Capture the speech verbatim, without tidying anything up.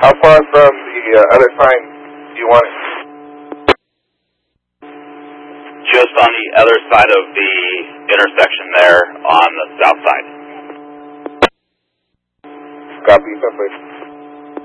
How far from the uh, other sign do you want it? Just on the other side of the intersection there on the south side. Copy, perfect.